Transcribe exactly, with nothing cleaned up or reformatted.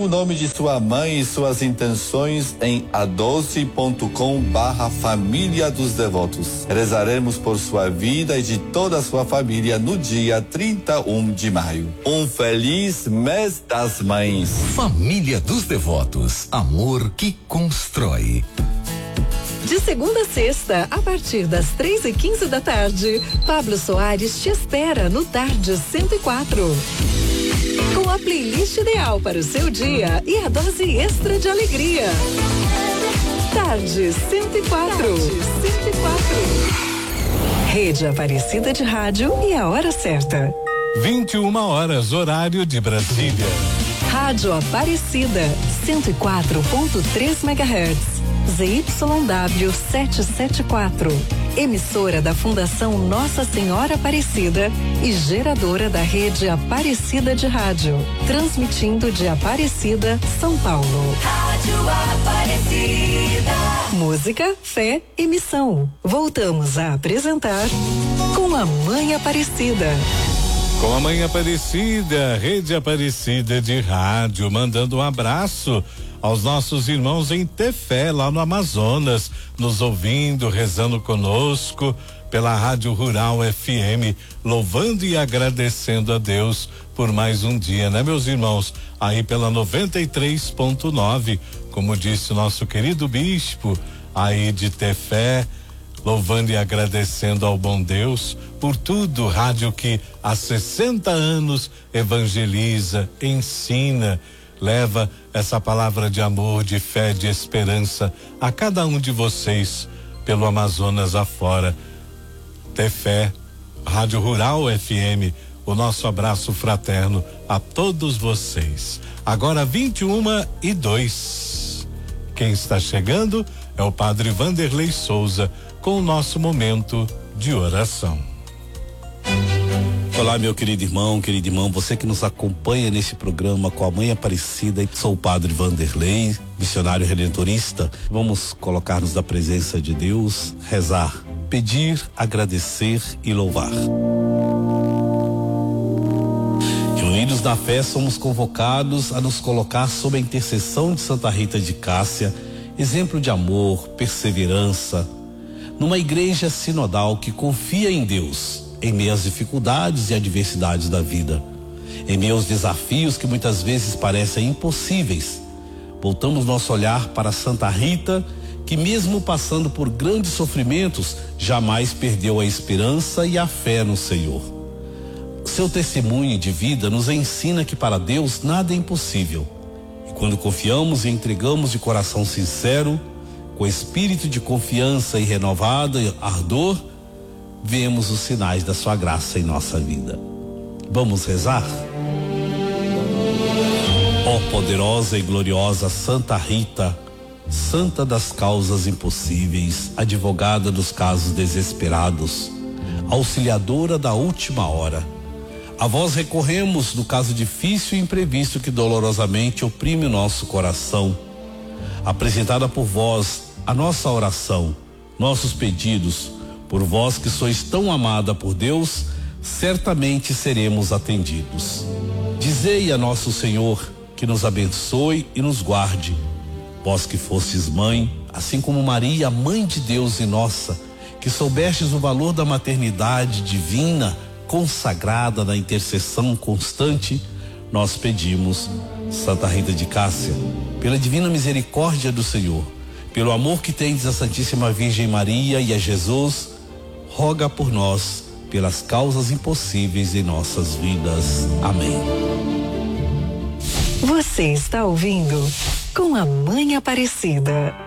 o nome de sua mãe e suas intenções em adoce ponto com barra família dos devotos. Rezaremos por sua vida e de toda a sua família no dia trinta e um de maio. Um feliz mês das mães. Família dos Devotos, amor que constrói. De segunda a sexta, a partir das três e quinze da tarde, Pablo Soares te espera no Tarde cento e quatro. Com a playlist ideal para o seu dia e a dose extra de alegria. Tarde cento e quatro. Tarde cento e quatro. Rede Aparecida de Rádio e a hora certa. vinte e uma horas, horário de Brasília. Rádio Aparecida, cento e quatro ponto três megahertz. Z Y W setecentos e setenta e quatro, emissora da Fundação Nossa Senhora Aparecida e geradora da rede Aparecida de Rádio, transmitindo de Aparecida, São Paulo. Rádio Aparecida. Música, fé e missão. Voltamos a apresentar Com a Mãe Aparecida. Com a Mãe Aparecida, Rede Aparecida de Rádio, mandando um abraço aos nossos irmãos em Tefé, lá no Amazonas, nos ouvindo, rezando conosco pela Rádio Rural F M, louvando e agradecendo a Deus por mais um dia, né, meus irmãos? Aí pela noventa e três ponto nove, como disse o nosso querido bispo, aí de Tefé, louvando e agradecendo ao bom Deus por tudo, rádio que há sessenta anos evangeliza, ensina, leva essa palavra de amor, de fé, de esperança a cada um de vocês pelo Amazonas afora. Tefé, Rádio Rural F M, o nosso abraço fraterno a todos vocês. Agora vinte e uma e dois. Quem está chegando é o Padre Vanderlei Souza com o nosso momento de oração. Olá, meu querido irmão, querido irmão, você que nos acompanha nesse programa com a Mãe Aparecida, sou o Padre Vanderlei, missionário redentorista. Vamos colocar-nos na presença de Deus, rezar, pedir, agradecer e louvar. Reunidos na fé, somos convocados a nos colocar sob a intercessão de Santa Rita de Cássia, exemplo de amor, perseverança, numa igreja sinodal que confia em Deus, em meio às dificuldades e adversidades da vida, em meio aos desafios que muitas vezes parecem impossíveis. Voltamos nosso olhar para Santa Rita, que mesmo passando por grandes sofrimentos, jamais perdeu a esperança e a fé no Senhor. Seu testemunho de vida nos ensina que para Deus nada é impossível. E quando confiamos e entregamos de coração sincero, com espírito de confiança e renovado ardor, vemos os sinais da sua graça em nossa vida. Vamos rezar? Ó poderosa e gloriosa Santa Rita, Santa das causas impossíveis, advogada dos casos desesperados, auxiliadora da última hora, a vós recorremos no caso difícil e imprevisto que dolorosamente oprime o nosso coração. Apresentada por vós a nossa oração, nossos pedidos, por vós que sois tão amada por Deus, certamente seremos atendidos. Dizei a nosso Senhor que nos abençoe e nos guarde. Vós que fostes mãe, assim como Maria, mãe de Deus e nossa, que soubestes o valor da maternidade divina, consagrada na intercessão constante, nós pedimos, Santa Rita de Cássia, pela divina misericórdia do Senhor, pelo amor que tendes à Santíssima Virgem Maria e a Jesus, roga por nós, pelas causas impossíveis em nossas vidas. Amém. Você está ouvindo Com a Mãe Aparecida.